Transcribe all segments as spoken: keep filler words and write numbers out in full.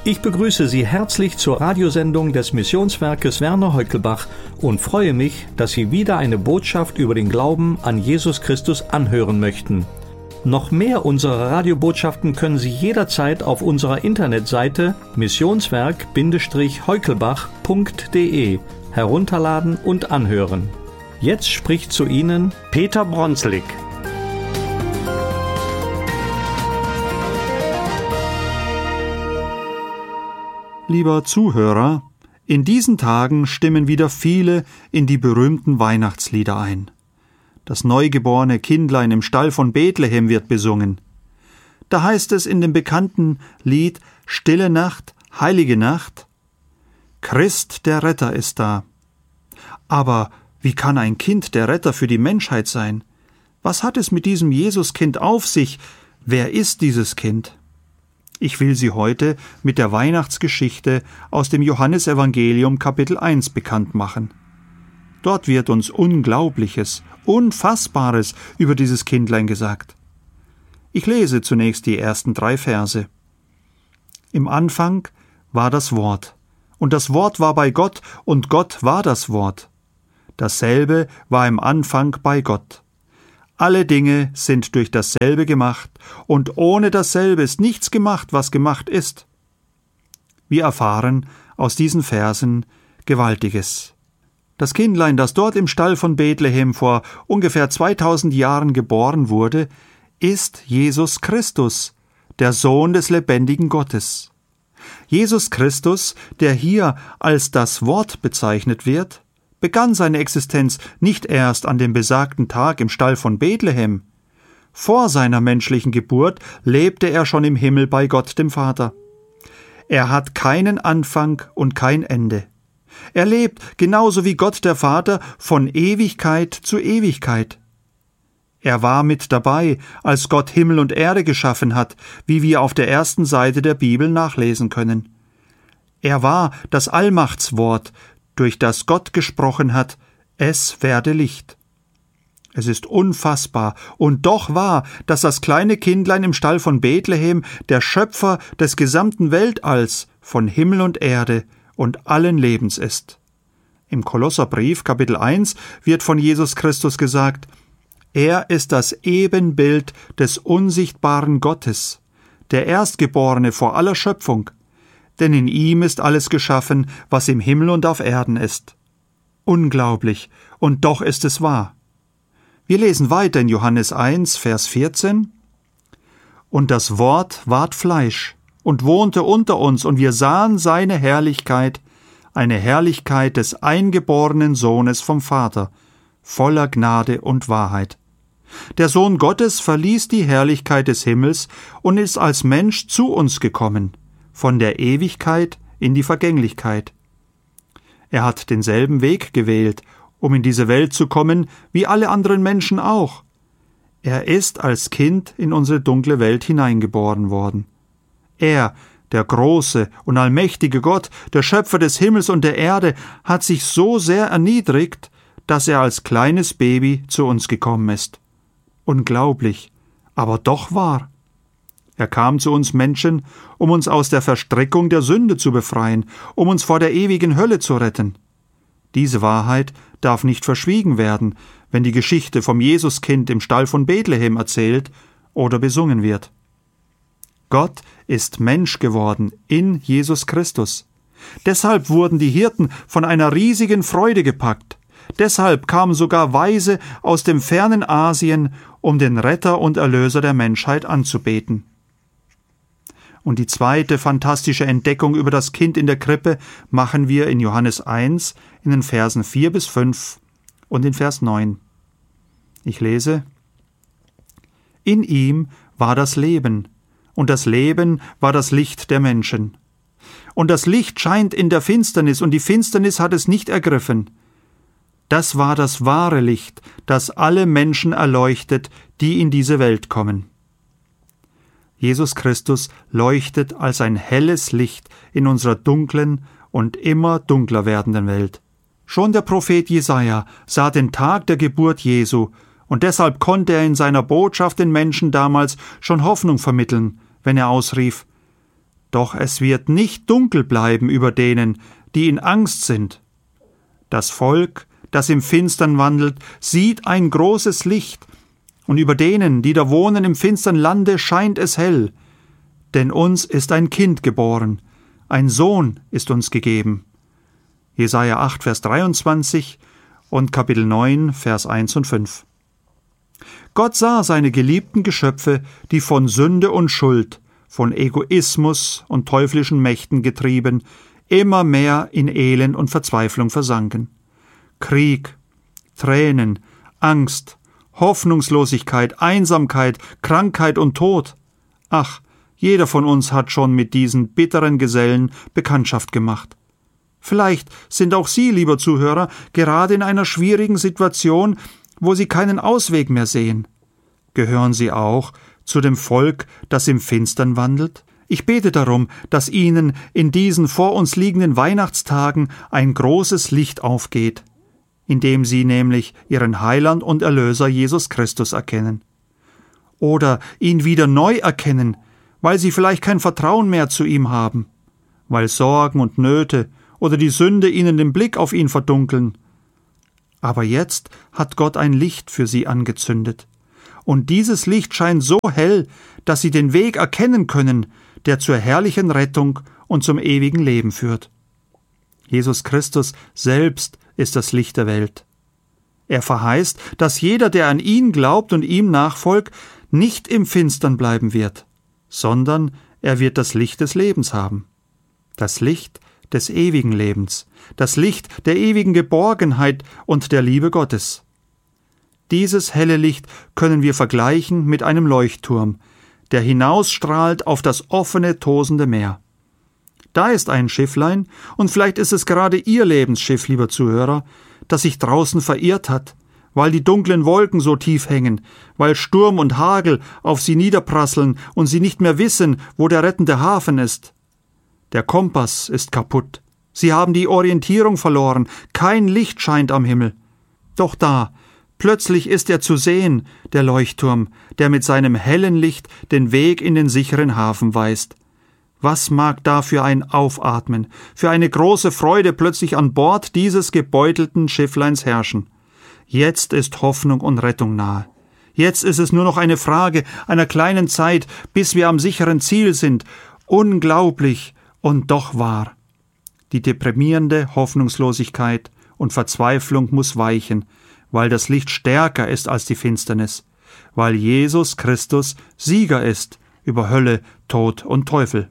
Ich begrüße Sie herzlich zur Radiosendung des Missionswerkes Werner Heukelbach und freue mich, dass Sie wieder eine Botschaft über den Glauben an Jesus Christus anhören möchten. Noch mehr unserer Radiobotschaften können Sie jederzeit auf unserer Internetseite missionswerk Heukelbach punkt de herunterladen und anhören. Jetzt spricht zu Ihnen Peter Bronslik. Lieber Zuhörer, in diesen Tagen stimmen wieder viele in die berühmten Weihnachtslieder ein. Das neugeborene Kindlein im Stall von Bethlehem wird besungen. Da heißt es in dem bekannten Lied Stille Nacht, heilige Nacht: Christ, der Retter, ist da. Aber wie kann ein Kind der Retter für die Menschheit sein? Was hat es mit diesem Jesuskind auf sich? Wer ist dieses Kind? Ich will Sie heute mit der Weihnachtsgeschichte aus dem Johannesevangelium Kapitel eins bekannt machen. Dort wird uns Unglaubliches, Unfassbares über dieses Kindlein gesagt. Ich lese zunächst die ersten drei Verse. Im Anfang war das Wort, und das Wort war bei Gott, und Gott war das Wort. Dasselbe war im Anfang bei Gott. Alle Dinge sind durch dasselbe gemacht, und ohne dasselbe ist nichts gemacht, was gemacht ist. Wir erfahren aus diesen Versen Gewaltiges. Das Kindlein, das dort im Stall von Bethlehem vor ungefähr zweitausend Jahren geboren wurde, ist Jesus Christus, der Sohn des lebendigen Gottes. Jesus Christus, der hier als das Wort bezeichnet wird, begann seine Existenz nicht erst an dem besagten Tag im Stall von Bethlehem. Vor seiner menschlichen Geburt lebte er schon im Himmel bei Gott dem Vater. Er hat keinen Anfang und kein Ende. Er lebt, genauso wie Gott der Vater, von Ewigkeit zu Ewigkeit. Er war mit dabei, als Gott Himmel und Erde geschaffen hat, wie wir auf der ersten Seite der Bibel nachlesen können. Er war das Allmachtswort, durch das Gott gesprochen hat: Es werde Licht. Es ist unfassbar und doch wahr, dass das kleine Kindlein im Stall von Bethlehem der Schöpfer des gesamten Weltalls, von Himmel und Erde und allen Lebens ist. Im Kolosserbrief Kapitel eins wird von Jesus Christus gesagt: Er ist das Ebenbild des unsichtbaren Gottes, der Erstgeborene vor aller Schöpfung. Denn in ihm ist alles geschaffen, was im Himmel und auf Erden ist. Unglaublich, und doch ist es wahr. Wir lesen weiter in Johannes eins, Vers vierzehn. Und das Wort ward Fleisch und wohnte unter uns, und wir sahen seine Herrlichkeit, eine Herrlichkeit des eingeborenen Sohnes vom Vater, voller Gnade und Wahrheit. Der Sohn Gottes verließ die Herrlichkeit des Himmels und ist als Mensch zu uns gekommen, von der Ewigkeit in die Vergänglichkeit. Er hat denselben Weg gewählt, um in diese Welt zu kommen, wie alle anderen Menschen auch. Er ist als Kind in unsere dunkle Welt hineingeboren worden. Er, der große und allmächtige Gott, der Schöpfer des Himmels und der Erde, hat sich so sehr erniedrigt, dass er als kleines Baby zu uns gekommen ist. Unglaublich, aber doch wahr. Er kam zu uns Menschen, um uns aus der Verstrickung der Sünde zu befreien, um uns vor der ewigen Hölle zu retten. Diese Wahrheit darf nicht verschwiegen werden, wenn die Geschichte vom Jesuskind im Stall von Bethlehem erzählt oder besungen wird. Gott ist Mensch geworden in Jesus Christus. Deshalb wurden die Hirten von einer riesigen Freude gepackt. Deshalb kamen sogar Weise aus dem fernen Asien, um den Retter und Erlöser der Menschheit anzubeten. Und die zweite fantastische Entdeckung über das Kind in der Krippe machen wir in Johannes eins in den Versen vier bis fünf und in Vers neun. Ich lese: In ihm war das Leben, und das Leben war das Licht der Menschen. Und das Licht scheint in der Finsternis, und die Finsternis hat es nicht ergriffen. Das war das wahre Licht, das alle Menschen erleuchtet, die in diese Welt kommen. Jesus Christus leuchtet als ein helles Licht in unserer dunklen und immer dunkler werdenden Welt. Schon der Prophet Jesaja sah den Tag der Geburt Jesu, und deshalb konnte er in seiner Botschaft den Menschen damals schon Hoffnung vermitteln, wenn er ausrief: Doch es wird nicht dunkel bleiben über denen, die in Angst sind. Das Volk, das im Finstern wandelt, sieht ein großes Licht, und über denen, die da wohnen im finstern Lande, scheint es hell. Denn uns ist ein Kind geboren, ein Sohn ist uns gegeben. Jesaja acht, Vers dreiundzwanzig und Kapitel neun, Vers eins und fünf. Gott sah seine geliebten Geschöpfe, die von Sünde und Schuld, von Egoismus und teuflischen Mächten getrieben, immer mehr in Elend und Verzweiflung versanken. Krieg, Tränen, Angst, Hoffnungslosigkeit, Einsamkeit, Krankheit und Tod. Ach, jeder von uns hat schon mit diesen bitteren Gesellen Bekanntschaft gemacht. Vielleicht sind auch Sie, lieber Zuhörer, gerade in einer schwierigen Situation, wo Sie keinen Ausweg mehr sehen. Gehören Sie auch zu dem Volk, das im Finstern wandelt? Ich bete darum, dass Ihnen in diesen vor uns liegenden Weihnachtstagen ein großes Licht aufgeht, indem Sie nämlich Ihren Heiland und Erlöser Jesus Christus erkennen. Oder ihn wieder neu erkennen, weil Sie vielleicht kein Vertrauen mehr zu ihm haben, weil Sorgen und Nöte oder die Sünde Ihnen den Blick auf ihn verdunkeln. Aber jetzt hat Gott ein Licht für Sie angezündet. Und dieses Licht scheint so hell, dass Sie den Weg erkennen können, der zur herrlichen Rettung und zum ewigen Leben führt. Jesus Christus selbst ist das Licht der Welt. Er verheißt, dass jeder, der an ihn glaubt und ihm nachfolgt, nicht im Finstern bleiben wird, sondern er wird das Licht des Lebens haben. Das Licht des ewigen Lebens, das Licht der ewigen Geborgenheit und der Liebe Gottes. Dieses helle Licht können wir vergleichen mit einem Leuchtturm, der hinausstrahlt auf das offene, tosende Meer. Da ist ein Schifflein, und vielleicht ist es gerade Ihr Lebensschiff, lieber Zuhörer, das sich draußen verirrt hat, weil die dunklen Wolken so tief hängen, weil Sturm und Hagel auf Sie niederprasseln und Sie nicht mehr wissen, wo der rettende Hafen ist. Der Kompass ist kaputt. Sie haben die Orientierung verloren. Kein Licht scheint am Himmel. Doch da, plötzlich ist er zu sehen, der Leuchtturm, der mit seinem hellen Licht den Weg in den sicheren Hafen weist. Was mag da für ein Aufatmen, für eine große Freude plötzlich an Bord dieses gebeutelten Schiffleins herrschen. Jetzt ist Hoffnung und Rettung nahe. Jetzt ist es nur noch eine Frage einer kleinen Zeit, bis wir am sicheren Ziel sind. Unglaublich und doch wahr. Die deprimierende Hoffnungslosigkeit und Verzweiflung muss weichen, weil das Licht stärker ist als die Finsternis, weil Jesus Christus Sieger ist über Hölle, Tod und Teufel.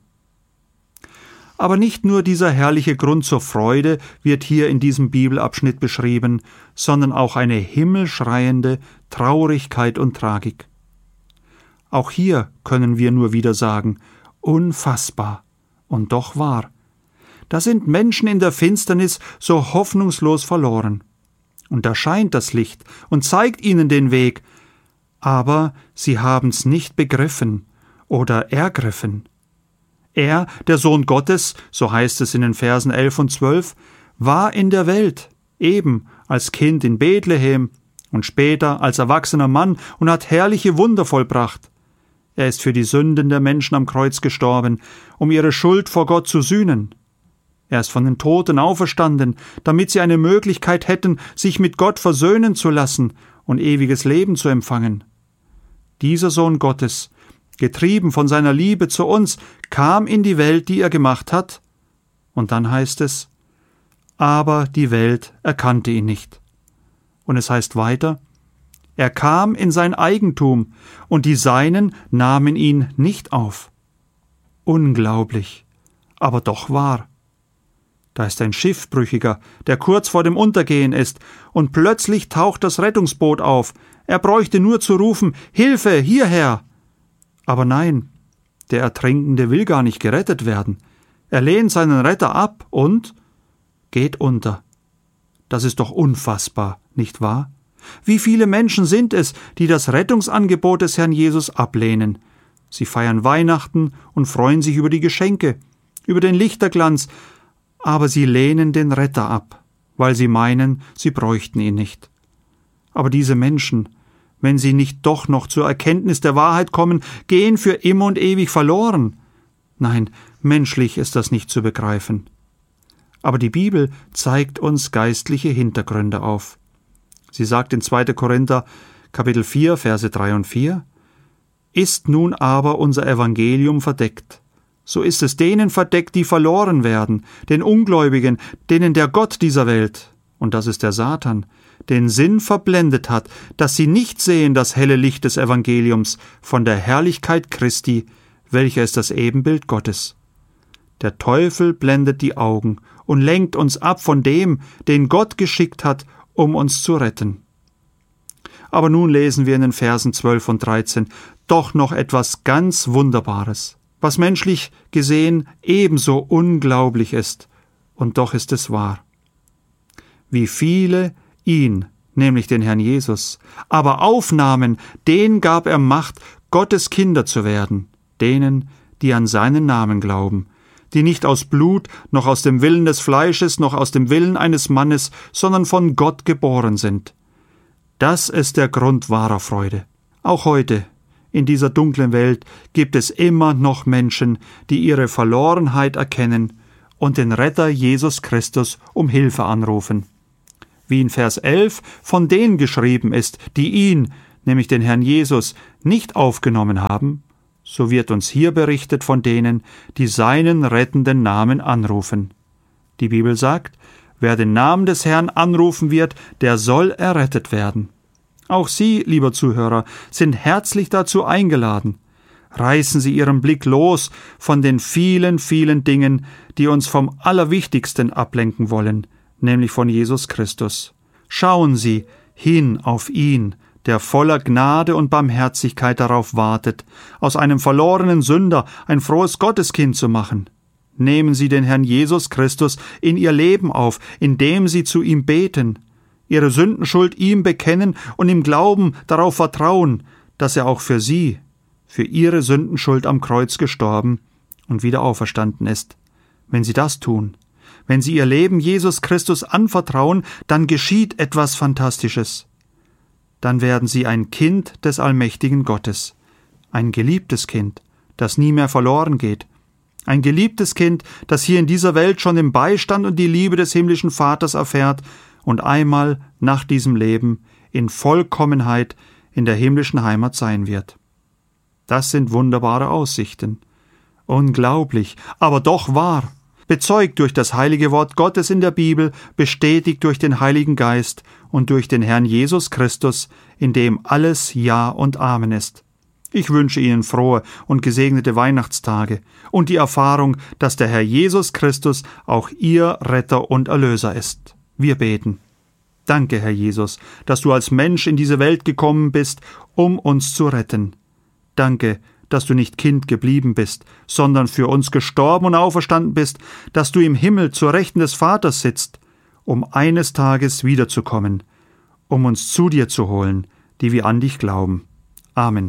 Aber nicht nur dieser herrliche Grund zur Freude wird hier in diesem Bibelabschnitt beschrieben, sondern auch eine himmelschreiende Traurigkeit und Tragik. Auch hier können wir nur wieder sagen, unfassbar und doch wahr. Da sind Menschen in der Finsternis so hoffnungslos verloren. Und da scheint das Licht und zeigt ihnen den Weg, aber sie haben's nicht begriffen oder ergriffen. Er, der Sohn Gottes, so heißt es in den Versen elf und zwölf, war in der Welt, eben als Kind in Bethlehem und später als erwachsener Mann und hat herrliche Wunder vollbracht. Er ist für die Sünden der Menschen am Kreuz gestorben, um ihre Schuld vor Gott zu sühnen. Er ist von den Toten auferstanden, damit sie eine Möglichkeit hätten, sich mit Gott versöhnen zu lassen und ewiges Leben zu empfangen. Dieser Sohn Gottes, getrieben von seiner Liebe zu uns, kam in die Welt, die er gemacht hat. Und dann heißt es, aber die Welt erkannte ihn nicht. Und es heißt weiter, er kam in sein Eigentum, und die Seinen nahmen ihn nicht auf. Unglaublich, aber doch wahr. Da ist ein Schiffbrüchiger, der kurz vor dem Untergehen ist, und plötzlich taucht das Rettungsboot auf. Er bräuchte nur zu rufen, Hilfe, hierher! Aber nein, der Ertrinkende will gar nicht gerettet werden. Er lehnt seinen Retter ab und geht unter. Das ist doch unfassbar, nicht wahr? Wie viele Menschen sind es, die das Rettungsangebot des Herrn Jesus ablehnen? Sie feiern Weihnachten und freuen sich über die Geschenke, über den Lichterglanz, aber sie lehnen den Retter ab, weil sie meinen, sie bräuchten ihn nicht. Aber diese Menschen, wenn sie nicht doch noch zur Erkenntnis der Wahrheit kommen, gehen für immer und ewig verloren. Nein, menschlich ist das nicht zu begreifen. Aber die Bibel zeigt uns geistliche Hintergründe auf. Sie sagt in zweiter Korinther Kapitel vier, Verse drei und vier: Ist nun aber unser Evangelium verdeckt, so ist es denen verdeckt, die verloren werden, den Ungläubigen, denen der Gott dieser Welt, und das ist der Satan, den Sinn verblendet hat, dass sie nicht sehen das helle Licht des Evangeliums von der Herrlichkeit Christi, welcher ist das Ebenbild Gottes. Der Teufel blendet die Augen und lenkt uns ab von dem, den Gott geschickt hat, um uns zu retten. Aber nun lesen wir in den Versen zwölf und dreizehn doch noch etwas ganz Wunderbares, was menschlich gesehen ebenso unglaublich ist, und doch ist es wahr. Wie viele ihn, nämlich den Herrn Jesus, aber aufnahmen, denen gab er Macht, Gottes Kinder zu werden, denen, die an seinen Namen glauben, die nicht aus Blut, noch aus dem Willen des Fleisches, noch aus dem Willen eines Mannes, sondern von Gott geboren sind. Das ist der Grund wahrer Freude. Auch heute, in dieser dunklen Welt, gibt es immer noch Menschen, die ihre Verlorenheit erkennen und den Retter Jesus Christus um Hilfe anrufen. Wie in Vers elf von denen geschrieben ist, die ihn, nämlich den Herrn Jesus, nicht aufgenommen haben, so wird uns hier berichtet von denen, die seinen rettenden Namen anrufen. Die Bibel sagt, wer den Namen des Herrn anrufen wird, der soll errettet werden. Auch Sie, lieber Zuhörer, sind herzlich dazu eingeladen. Reißen Sie Ihren Blick los von den vielen, vielen Dingen, die uns vom Allerwichtigsten ablenken wollen, nämlich von Jesus Christus. Schauen Sie hin auf ihn, der voller Gnade und Barmherzigkeit darauf wartet, aus einem verlorenen Sünder ein frohes Gotteskind zu machen. Nehmen Sie den Herrn Jesus Christus in Ihr Leben auf, indem Sie zu ihm beten, Ihre Sündenschuld ihm bekennen und im Glauben darauf vertrauen, dass er auch für Sie, für Ihre Sündenschuld am Kreuz gestorben und wieder auferstanden ist. Wenn Sie das tun, wenn Sie Ihr Leben Jesus Christus anvertrauen, dann geschieht etwas Fantastisches. Dann werden Sie ein Kind des allmächtigen Gottes, ein geliebtes Kind, das nie mehr verloren geht, ein geliebtes Kind, das hier in dieser Welt schon den Beistand und die Liebe des himmlischen Vaters erfährt und einmal nach diesem Leben in Vollkommenheit in der himmlischen Heimat sein wird. Das sind wunderbare Aussichten. Unglaublich, aber doch wahr. Bezeugt durch das heilige Wort Gottes in der Bibel, bestätigt durch den Heiligen Geist und durch den Herrn Jesus Christus, in dem alles Ja und Amen ist. Ich wünsche Ihnen frohe und gesegnete Weihnachtstage und die Erfahrung, dass der Herr Jesus Christus auch Ihr Retter und Erlöser ist. Wir beten. Danke, Herr Jesus, dass du als Mensch in diese Welt gekommen bist, um uns zu retten. Danke, dass du nicht Kind geblieben bist, sondern für uns gestorben und auferstanden bist, dass du im Himmel zur Rechten des Vaters sitzt, um eines Tages wiederzukommen, um uns zu dir zu holen, die wir an dich glauben. Amen.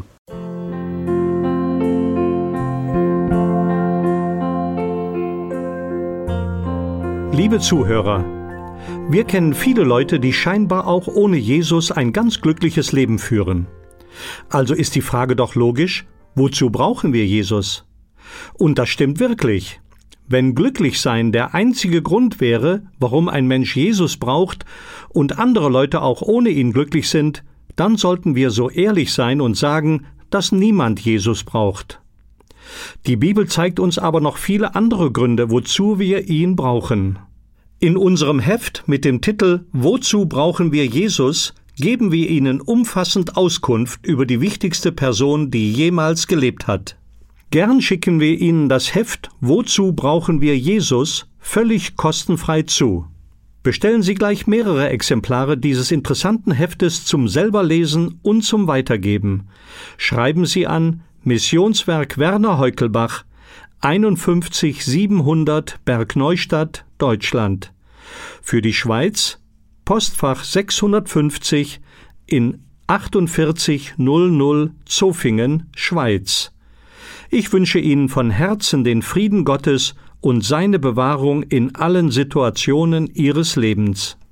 Liebe Zuhörer, wir kennen viele Leute, die scheinbar auch ohne Jesus ein ganz glückliches Leben führen. Also ist die Frage doch logisch, wozu brauchen wir Jesus? Und das stimmt wirklich. Wenn Glücklichsein der einzige Grund wäre, warum ein Mensch Jesus braucht und andere Leute auch ohne ihn glücklich sind, dann sollten wir so ehrlich sein und sagen, dass niemand Jesus braucht. Die Bibel zeigt uns aber noch viele andere Gründe, wozu wir ihn brauchen. In unserem Heft mit dem Titel »Wozu brauchen wir Jesus?« geben wir Ihnen umfassend Auskunft über die wichtigste Person, die jemals gelebt hat. Gern schicken wir Ihnen das Heft »Wozu brauchen wir Jesus?« völlig kostenfrei zu. Bestellen Sie gleich mehrere Exemplare dieses interessanten Heftes zum Selberlesen und zum Weitergeben. Schreiben Sie an Missionswerk Werner Heukelbach, einundfünfzig siebenhundert Bergneustadt, Deutschland. Für die Schweiz Postfach sechshundertfünfzig in achtundvierzig null null Zofingen, Schweiz. Ich wünsche Ihnen von Herzen den Frieden Gottes und seine Bewahrung in allen Situationen Ihres Lebens.